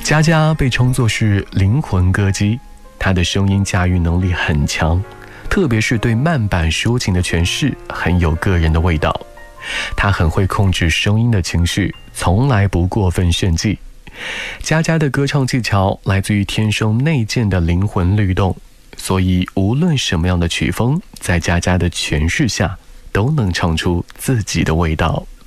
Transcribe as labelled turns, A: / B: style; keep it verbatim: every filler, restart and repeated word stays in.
A: 佳佳被称作是灵魂歌姬，她的声音驾驭能力很强，特别是对慢板抒情的诠释很有个人的味道。她很会控制声音的情绪，从来不过分炫技。佳佳的歌唱技巧来自于天生内建的灵魂律动，所以无论什么样的曲风，在佳佳的诠释下都能唱出自己的味道。